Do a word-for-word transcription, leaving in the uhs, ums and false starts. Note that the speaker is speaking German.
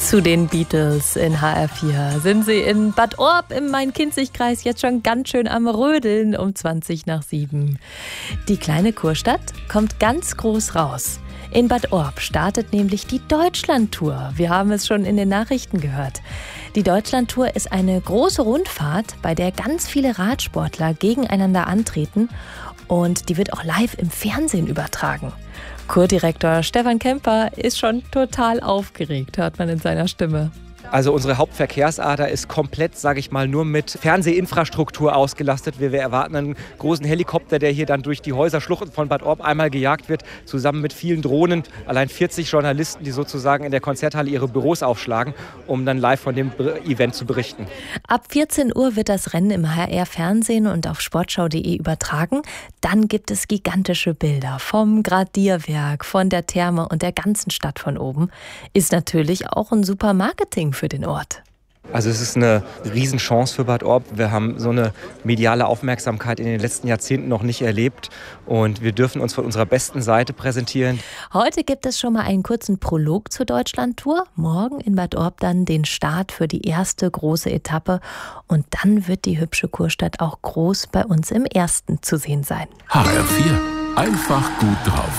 zu den Beatles in H R vier. Sind Sie in Bad Orb im Main-Kinzig-Kreis jetzt schon ganz schön am Rödeln um zwanzig nach sieben. Die kleine Kurstadt kommt ganz groß raus. In Bad Orb startet nämlich die Deutschlandtour. Wir haben es schon in den Nachrichten gehört. Die Deutschlandtour ist eine große Rundfahrt, bei der ganz viele Radsportler gegeneinander antreten. Und die wird auch live im Fernsehen übertragen. Kurdirektor Stefan Kemper ist schon total aufgeregt, hört man in seiner Stimme. Also unsere Hauptverkehrsader ist komplett, sage ich mal, nur mit Fernsehinfrastruktur ausgelastet. Wir, wir erwarten einen großen Helikopter, der hier dann durch die Häuserschluchten von Bad Orb einmal gejagt wird, zusammen mit vielen Drohnen. Allein vierzig Journalisten, die sozusagen in der Konzerthalle ihre Büros aufschlagen, um dann live von dem Event zu berichten. Ab vierzehn Uhr wird das Rennen im H R-Fernsehen und auf sportschau punkt de übertragen. Dann gibt es gigantische Bilder vom Gradierwerk, von der Therme und der ganzen Stadt von oben. Ist natürlich auch ein super Marketing für den Ort. Also es ist eine Riesenchance für Bad Orb. Wir haben so eine mediale Aufmerksamkeit in den letzten Jahrzehnten noch nicht erlebt und wir dürfen uns von unserer besten Seite präsentieren. Heute gibt es schon mal einen kurzen Prolog zur Deutschlandtour. Morgen in Bad Orb dann den Start für die erste große Etappe und dann wird die hübsche Kurstadt auch groß bei uns im Ersten zu sehen sein. H R vier. Einfach gut drauf.